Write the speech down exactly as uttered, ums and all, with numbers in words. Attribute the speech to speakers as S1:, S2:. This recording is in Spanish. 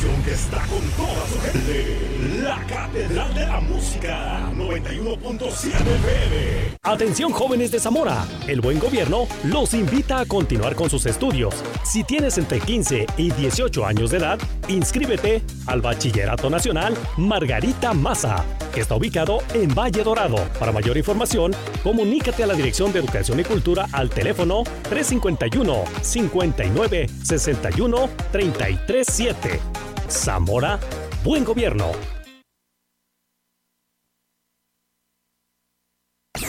S1: estación que está con toda su gente. La Catedral de la Música, noventa y uno punto siete F M.
S2: Atención jóvenes de Zamora, el Buen Gobierno los invita a continuar con sus estudios. Si tienes entre quince y dieciocho años de edad, inscríbete al Bachillerato Nacional Margarita Maza, que está ubicado en Valle Dorado. Para mayor información, comunícate a la Dirección de Educación y Cultura al teléfono tres cinco uno, cinco nueve, seis uno, tres tres siete. Zamora, Buen Gobierno.